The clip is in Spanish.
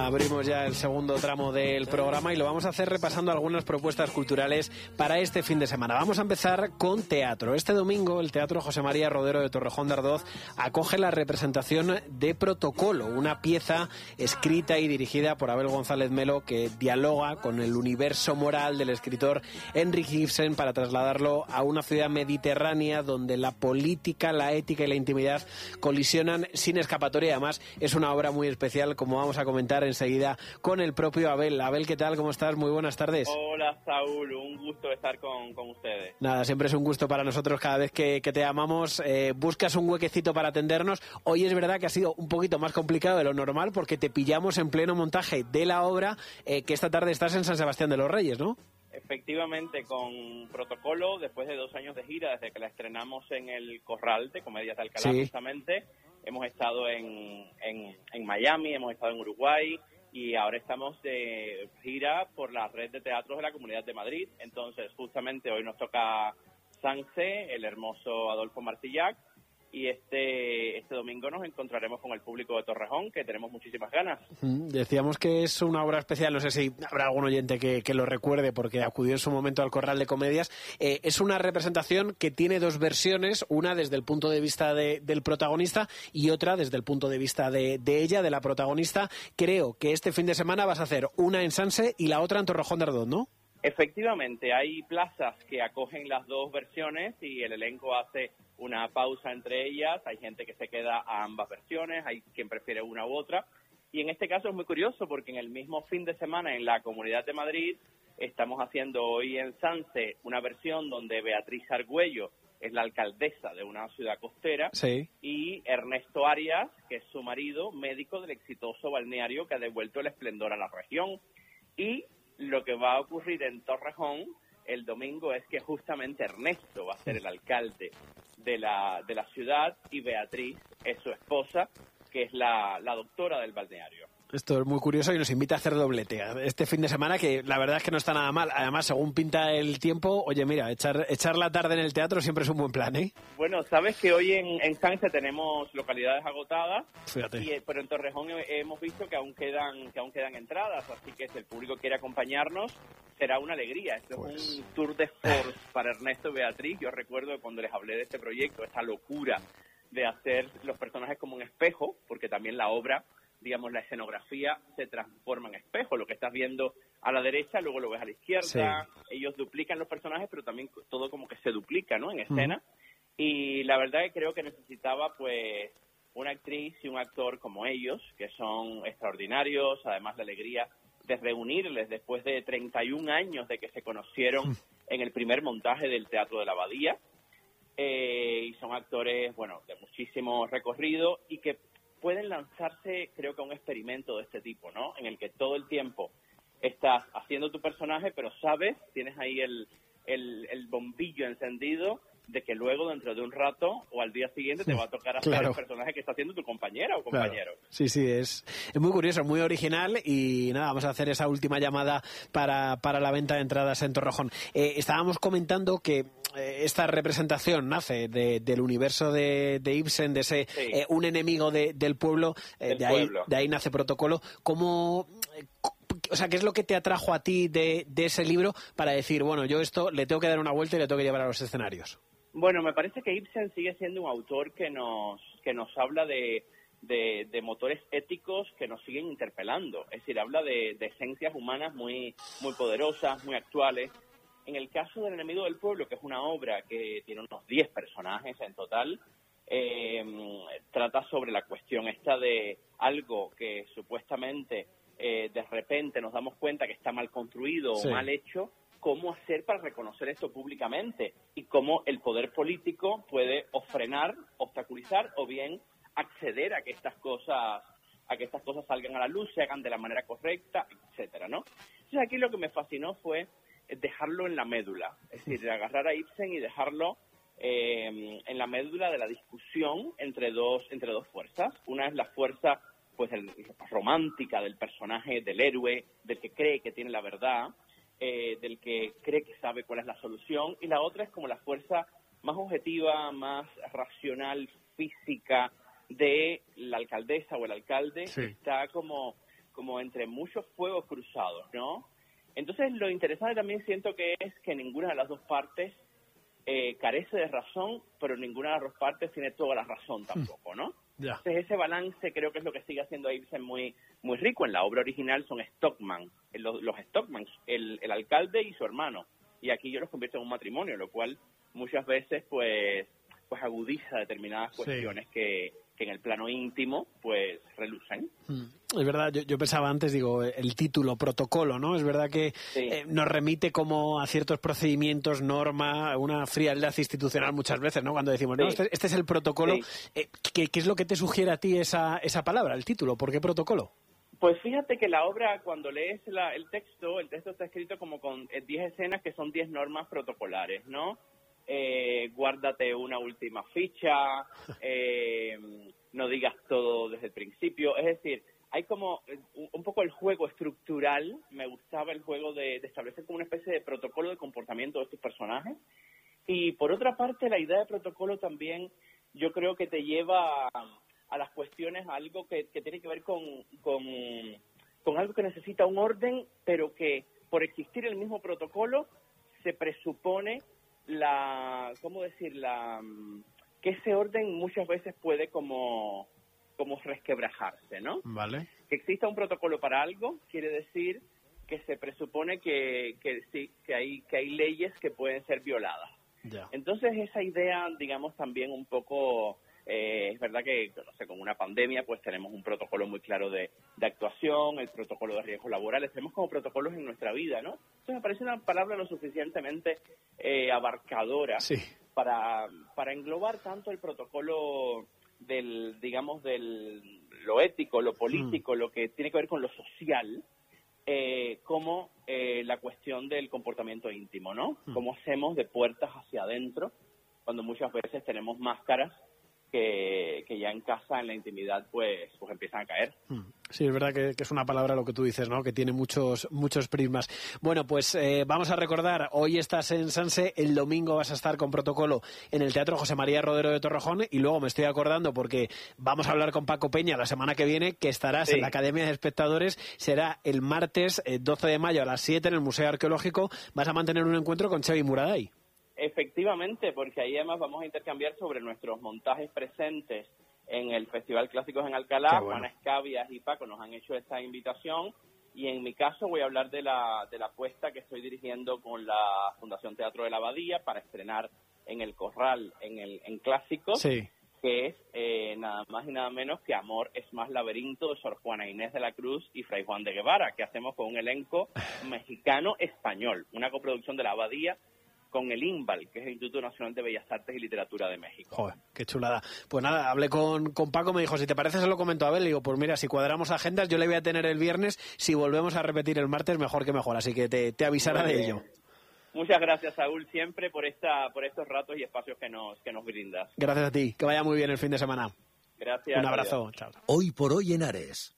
Abrimos ya el segundo tramo del programa y lo vamos a hacer repasando algunas propuestas culturales para este fin de semana. Vamos a empezar con teatro. Este domingo el Teatro José María Rodero de Torrejón de Ardoz acoge la representación de Protocolo, una pieza escrita y dirigida por Abel González Melo que dialoga con el universo moral del escritor Henrik Ibsen para trasladarlo a una ciudad mediterránea donde la política, la ética y la intimidad colisionan sin escapatoria. Además, es una obra muy especial, como vamos a comentar enseguida con el propio Abel. Abel, ¿qué tal? ¿Cómo estás? Muy buenas tardes. Hola, Saúl. Un gusto estar con ustedes. Nada, siempre es un gusto para nosotros cada vez que te llamamos. Buscas un huequecito para atendernos. Hoy es verdad que ha sido un poquito más complicado de lo normal porque te pillamos en pleno montaje de la obra, que esta tarde estás en San Sebastián de los Reyes, ¿no? Efectivamente, con Protocolo, después de 2 años de gira, desde que la estrenamos en el Corral de Comedias de Alcalá, sí, justamente, hemos estado en Miami, hemos estado en Uruguay y ahora estamos de gira por la red de teatros de la Comunidad de Madrid. Entonces, justamente hoy nos toca Sanse, el hermoso Adolfo Marsillac, y este domingo nos encontraremos con el público de Torrejón, que tenemos muchísimas ganas. Decíamos que es una obra especial, no sé si habrá algún oyente que lo recuerde porque acudió en su momento al Corral de Comedias. Es una representación que tiene dos versiones, una desde el punto de vista del protagonista y otra desde el punto de vista de ella, de la protagonista. Creo que este fin de semana vas a hacer una en Sanse y la otra en Torrejón de Ardoz, ¿no? Efectivamente, hay plazas que acogen las dos versiones y el elenco hace una pausa entre ellas. Hay gente que se queda a ambas versiones, hay quien prefiere una u otra. Y en este caso es muy curioso porque en el mismo fin de semana en la Comunidad de Madrid estamos haciendo hoy en Sanse una versión donde Beatriz Argüello es la alcaldesa de una ciudad costera, sí, y Ernesto Arias, que es su marido, médico del exitoso balneario que ha devuelto el esplendor a la región. Y lo que va a ocurrir en Torrejón el domingo es que justamente Ernesto va a ser el alcalde de la ciudad y Beatriz es su esposa, que es la doctora del balneario. Esto es muy curioso y nos invita a hacer doblete este fin de semana, que la verdad es que no está nada mal. Además, según pinta el tiempo, oye, mira, echar la tarde en el teatro siempre es un buen plan, ¿eh? Bueno, sabes que hoy en Sanse tenemos localidades agotadas. Fíjate. Pero en Torrejón hemos visto que aún quedan entradas, así que si el público quiere acompañarnos, será una alegría. Esto es un tour de force para Ernesto y Beatriz. Yo recuerdo que cuando les hablé de este proyecto, esta locura de hacer los personajes como un espejo, porque también la obra, digamos, la escenografía se transforma en espejo. Lo que estás viendo a la derecha, luego lo ves a la izquierda. Sí. Ellos duplican los personajes, pero también todo como que se duplica, ¿no?, en escena. Y la verdad que creo que necesitaba, pues, una actriz y un actor como ellos, que son extraordinarios. Además, la alegría de reunirles después de 31 años de que se conocieron en el primer montaje del Teatro de la Abadía. Y son actores, bueno, de muchísimo recorrido y que pueden lanzarse, creo que a un experimento de este tipo, ¿no? En el que todo el tiempo estás haciendo tu personaje, pero sabes, tienes ahí el bombillo encendido de que luego, dentro de un rato o al día siguiente, te va a tocar hacer el personaje que está haciendo tu compañera o compañero. Claro. Sí, es muy curioso, muy original y nada, vamos a hacer esa última llamada para la venta de entradas en Torrejón. Estábamos comentando que esta representación nace del universo de Ibsen, de ese un enemigo del pueblo, de ahí nace Protocolo. ¿Cómo...? O sea, ¿qué es lo que te atrajo a ti de ese libro para decir, bueno, yo esto le tengo que dar una vuelta y le tengo que llevar a los escenarios? Bueno, me parece que Ibsen sigue siendo un autor que nos habla de motores éticos que nos siguen interpelando. Es decir, habla de esencias humanas muy poderosas, muy actuales. En el caso del enemigo del pueblo, que es una obra que tiene unos 10 personajes en total, trata sobre la cuestión esta de algo que supuestamente de repente nos damos cuenta que está mal construido o mal hecho. Cómo hacer para reconocer esto públicamente y cómo el poder político puede o frenar, obstaculizar o bien acceder a que estas cosas salgan a la luz, se hagan de la manera correcta, etcétera, ¿no? Entonces aquí lo que me fascinó fue dejarlo en la médula, es decir, agarrar a Ibsen y dejarlo en la médula de la discusión entre dos fuerzas. Una es la fuerza, pues, romántica del personaje, del héroe, del que cree que tiene la verdad, del que cree que sabe cuál es la solución, y la otra es como la fuerza más objetiva, más racional, física de la alcaldesa o el alcalde, que está como como entre muchos fuegos cruzados, ¿no? Entonces, lo interesante también siento que es que ninguna de las dos partes carece de razón, pero ninguna de las dos partes tiene toda la razón tampoco, ¿no? Ya. Entonces, ese balance creo que es lo que sigue haciendo Ibsen muy rico. En la obra original son Stockman, los Stockmans, el alcalde y su hermano. Y aquí yo los convierto en un matrimonio, lo cual muchas veces pues agudiza determinadas cuestiones que en el plano íntimo pues relucen. Es verdad, yo pensaba antes, digo, el título, protocolo, ¿no? Es verdad que nos remite como a ciertos procedimientos, norma, una frialdad institucional muchas veces, ¿no? Cuando decimos, no, este es el protocolo. ¿Qué es lo que te sugiere a ti esa palabra, el título? ¿Por qué protocolo? Pues fíjate que la obra, cuando lees el texto está escrito como con 10 escenas que son 10 normas protocolares, ¿no? Guárdate una última ficha, no digas todo desde el principio, es decir, hay como un poco el juego estructural. Me gustaba el juego de establecer como una especie de protocolo de comportamiento de estos personajes, y por otra parte la idea de protocolo también yo creo que te lleva a las cuestiones, a algo que tiene que ver con algo que necesita un orden, pero que por existir el mismo protocolo se presupone que ese orden muchas veces puede como resquebrajarse, ¿no? Vale. Que exista un protocolo para algo quiere decir que se presupone que hay leyes que pueden ser violadas. Ya. Entonces esa idea, digamos, también un poco, es verdad que, no sé, con una pandemia pues tenemos un protocolo muy claro de actuación, el protocolo de riesgos laborales, tenemos como protocolos en nuestra vida, ¿no? Entonces me parece una palabra lo suficientemente abarcadora para englobar tanto el protocolo del lo ético, lo político, lo que tiene que ver con lo social, como la cuestión del comportamiento íntimo, ¿no? Cómo hacemos de puertas hacia adentro cuando muchas veces tenemos máscaras que ya en casa, en la intimidad, pues empiezan a caer. Sí, es verdad que es una palabra, lo que tú dices, ¿no? Que tiene muchos prismas. Bueno, pues vamos a recordar, hoy estás en Sanse, el domingo vas a estar con Protocolo en el Teatro José María Rodero de Torrejón, y luego me estoy acordando, porque vamos a hablar con Paco Peña la semana que viene, que estarás en la Academia de Espectadores. Será el martes 12 de mayo a las 7 en el Museo Arqueológico. Vas a mantener un encuentro con Xavi Muraday. Efectivamente, porque ahí además vamos a intercambiar sobre nuestros montajes presentes en el Festival Clásicos en Alcalá. Bueno. Juana Escabias y Paco nos han hecho esta invitación, y en mi caso voy a hablar de la apuesta que estoy dirigiendo con la Fundación Teatro de la Abadía para estrenar en el Corral, en Clásicos, que es nada más y nada menos que Amor es más laberinto, de Sor Juana Inés de la Cruz y Fray Juan de Guevara, que hacemos con un elenco mexicano-español, una coproducción de la Abadía con el INBAL, que es el Instituto Nacional de Bellas Artes y Literatura de México. Joder, qué chulada. Pues nada, hablé con Paco, me dijo, si te parece se lo comento a Abel. Le digo, pues mira, si cuadramos agendas, yo le voy a tener el viernes, si volvemos a repetir el martes, mejor que mejor, así que te avisará de ello. Muchas gracias, Saúl, siempre por estos ratos y espacios que nos brindas. Gracias a ti, que vaya muy bien el fin de semana. Gracias. Un abrazo. Chao. Hoy por hoy en Ares.